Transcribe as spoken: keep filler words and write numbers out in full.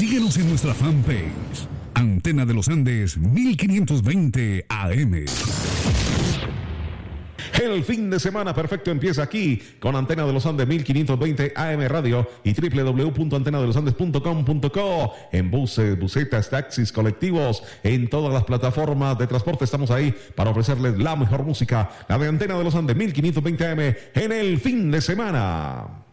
Síguenos en nuestra fanpage, Antena de los Andes mil quinientos veinte A M. El fin de semana perfecto empieza aquí con Antena de los Andes mil quinientos veinte A M Radio y doble u doble u doble u punto antena de los andes punto com punto co. En buses, busetas, taxis, colectivos, en todas las plataformas de transporte estamos ahí para ofrecerles la mejor música, la de Antena de los Andes mil quinientos veinte A M en el fin de semana.